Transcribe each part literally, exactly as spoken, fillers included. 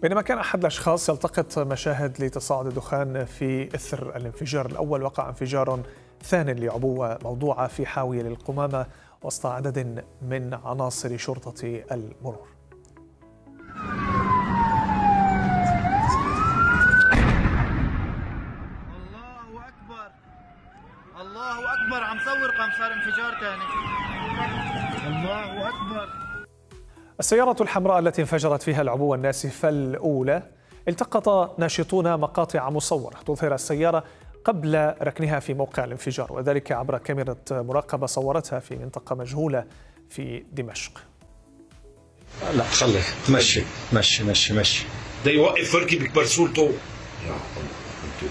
بينما كان أحد الأشخاص يلتقط مشاهد لتصاعد الدخان في إثر الانفجار الأول، وقع انفجار ثان لعبوة موضوعة في حاوية للقمامة وسط عدد من عناصر شرطة المرور. الله أكبر الله أكبر، عم صور قام صار انفجار ثاني. الله أكبر. السيارة الحمراء التي انفجرت فيها العبوة الناسفة الأولى التقط ناشطون مقاطع مصورة تظهر السيارة قبل ركنها في موقع الانفجار، وذلك عبر كاميرا مراقبة صورتها في منطقة مجهولة في دمشق. لا خلي مشي مشي مشي مشي ده يوقف فركي بكبر سولته. يا الله انت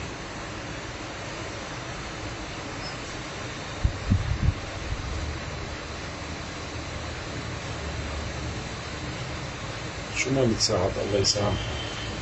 شو ما بتساعد، الله يسامحك.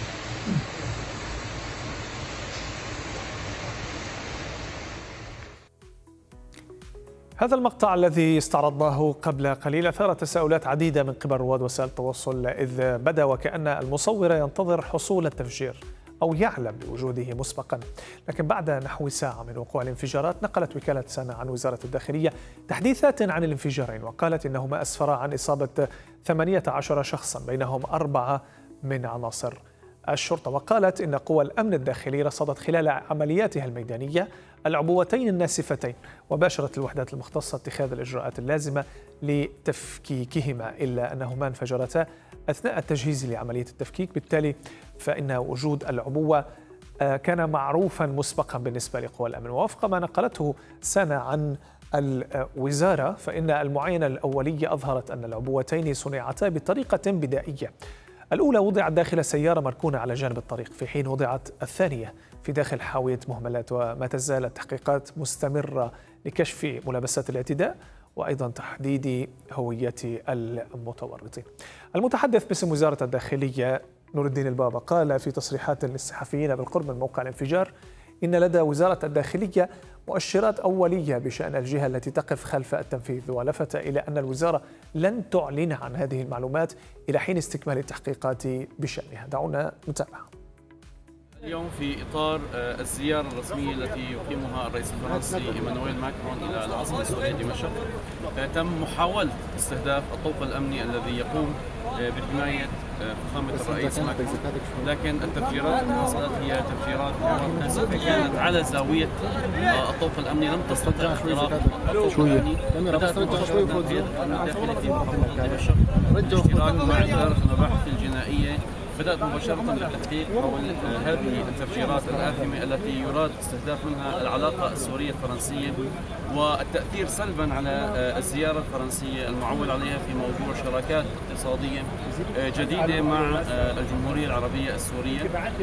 هذا المقطع الذي استعرضناه قبل قليل أثار تساؤلات عديدة من قبل رواد وسائل التواصل، إذ بدا وكأن المصور ينتظر حصول التفجير أو يعلم بوجوده مسبقا. لكن بعد نحو ساعة من وقوع الانفجارات نقلت وكالة سانا عن وزارة الداخلية تحديثات عن الانفجارين، وقالت إنهما أسفرا عن إصابة ثمانية عشر شخصا بينهم أربعة من عناصر الشرطة. وقالت إن قوى الأمن الداخلي رصدت خلال عملياتها الميدانية العبوتين الناسفتين، وباشرت الوحدات المختصة اتخاذ الإجراءات اللازمة لتفكيكهما، إلا أنهما انفجرتا أثناء التجهيز لعملية التفكيك. بالتالي فإن وجود العبوة كان معروفا مسبقا بالنسبة لقوى الأمن. ووفق ما نقلته سانا عن الوزارة فإن المعاينة الأولية أظهرت أن العبوتين صنعتا بطريقة بدائية. الأولى وضعت داخل سيارة مركونة على جانب الطريق، في حين وضعت الثانية في داخل حاوية مهملات. وما تزال التحقيقات مستمرة لكشف ملابسات الاعتداء وأيضا تحديد هوية المتورطين. المتحدث باسم وزارة الداخلية نور الدين البابا قال في تصريحات للصحفيين بالقرب من موقع الانفجار إن لدى وزارة الداخلية مؤشرات أولية بشأن الجهة التي تقف خلف التنفيذ، ولفت إلى أن الوزارة لن تعلن عن هذه المعلومات إلى حين استكمال التحقيقات بشأنها. دعونا نتابع. اليوم في إطار الزيارة الرسمية التي يقيمها الرئيس الفرنسي إيمانويل ماكرون إلى العاصمة السورية دمشق، تم محاولة استهداف الطوق الأمني الذي يقوم بحماية فخامة الرئيس ماكرون، لكن التفجيرات التي حصلت هي تفجيرات ناسفة كانت على زاوية الطوق الأمني، لم تستطع اختراق الطوق الأمني. بدأت مباشرة التنفيذ الداخلي في محافظة دمشق بالاشتراك مع إدارة المباحث الجنائية. بدأت مباشرة بالتحقيق حول هذه التفجيرات الآثمة التي يراد استهداف منها العلاقة السورية الفرنسية والتأثير سلبا على الزيارة الفرنسية المعول عليها في موضوع شراكات اقتصادية جديدة مع الجمهورية العربية السورية.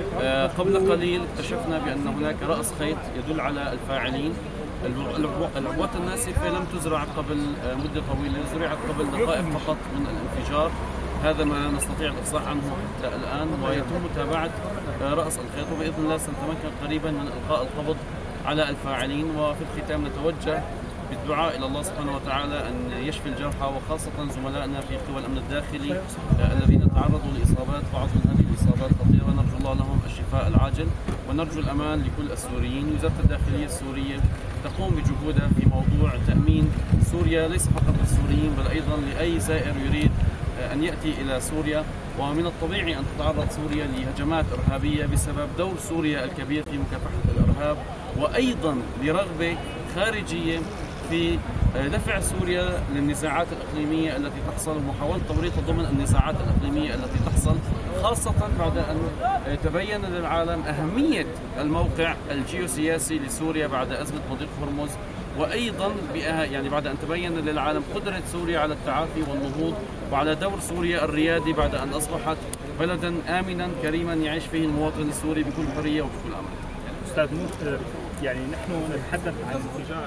قبل قليل اكتشفنا بأن هناك رأس خيط يدل على الفاعلين. العبوات الناسفة لم تزرع قبل مدة طويلة، زرعت قبل دقائق فقط من الانفجار. هذا ما نستطيع الإفصاح عنه حتى الآن، ويتم متابعة رأس الخيط، وبإذن الله سنتمكن قريبا من إلقاء القبض على الفاعلين. وفي الختام نتوجه بالدعاء إلى الله سبحانه وتعالى أن يشفي الجرحى، وخاصة زملائنا في قوى الأمن الداخلي الذين تعرضوا لإصابات، بعض من هذه الإصابات خطيرة. نرجو الله لهم الشفاء العاجل ونرجو الأمان لكل السوريين. وزارة الداخلية السورية تقوم بجهودها في موضوع تأمين سوريا، ليس فقط للسوريين بل أيضا لأي زائر يريد أن يأتي إلى سوريا. ومن الطبيعي أن تتعرض سوريا لهجمات إرهابية بسبب دور سوريا الكبير في مكافحة الإرهاب، وأيضا لرغبة خارجية في دفع سوريا للنزاعات الإقليمية التي تحصل ومحاولة توريطها ضمن النزاعات الإقليمية التي تحصل، خاصة بعد أن تبين للعالم أهمية الموقع الجيوسياسي لسوريا بعد أزمة مضيق هرمز، وأيضا يعني بعد أن تبين للعالم قدرة سوريا على التعافي والنهوض، وعلى دور سوريا الريادي بعد أن أصبحت بلدا آمنا كريما يعيش فيه المواطن السوري بكل حرية وبكل أمان. أستاذ نور، يعني نحن نتحدث عن انفجار.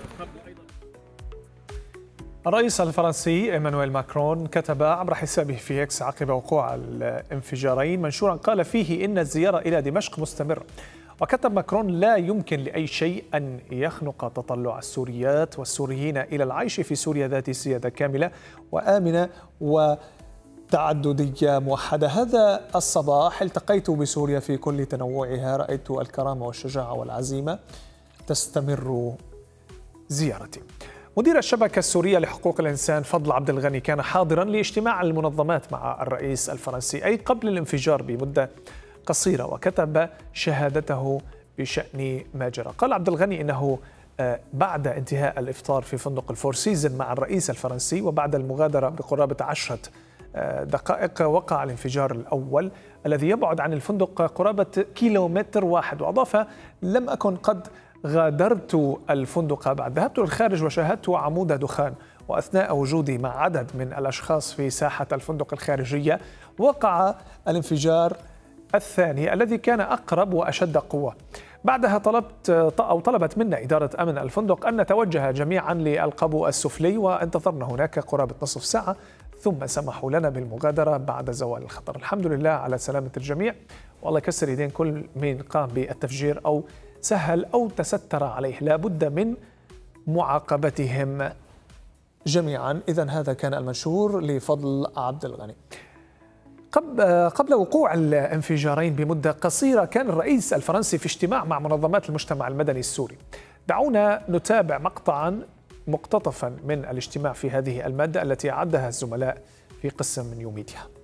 الرئيس الفرنسي إيمانويل ماكرون كتب عبر حسابه في إكس عقب وقوع الانفجارين منشورا قال فيه إن الزيارة إلى دمشق مستمرة. وكتب ماكرون: لا يمكن لأي شيء أن يخنق تطلع السوريات والسوريين إلى العيش في سوريا ذات سيادة كاملة وآمنة تعددية موحدة. هذا الصباح التقيت بسوريا في كل تنوعها، رأيت الكرامة والشجاعة والعزيمة، تستمر زيارتي. مدير الشبكة السورية لحقوق الإنسان فضل عبد الغني كان حاضرا لاجتماع المنظمات مع الرئيس الفرنسي أي قبل الانفجار بمدة قصيرة، وكتب شهادته بشأن ما جرى. قال عبد الغني إنه بعد انتهاء الإفطار في فندق الفور سيزن مع الرئيس الفرنسي وبعد المغادرة بقرابة عشرة دقائق وقع الانفجار الأول الذي يبعد عن الفندق قرابة كيلومتر واحد. وأضاف: لم أكن قد غادرت الفندق بعد، ذهبت للخارج وشاهدت عمود دخان، وأثناء وجودي مع عدد من الأشخاص في ساحة الفندق الخارجية وقع الانفجار الثاني الذي كان أقرب وأشد قوة. بعدها طلبت أو طلبت منا إدارة أمن الفندق أن نتوجه جميعا للقبو السفلي، وانتظرنا هناك قرابة نصف ساعة ثم سمحوا لنا بالمغادرة بعد زوال الخطر. الحمد لله على سلامة الجميع، والله يكسر يدين كل من قام بالتفجير أو سهل أو تستر عليه، لا بد من معاقبتهم جميعا. إذن هذا كان المنشور لفضل عبد الغني. قبل وقوع الانفجارين بمدة قصيرة كان الرئيس الفرنسي في اجتماع مع منظمات المجتمع المدني السوري. دعونا نتابع مقطعا مقتطفا من الاجتماع في هذه المادة التي أعدها الزملاء في قسم من يوميديا.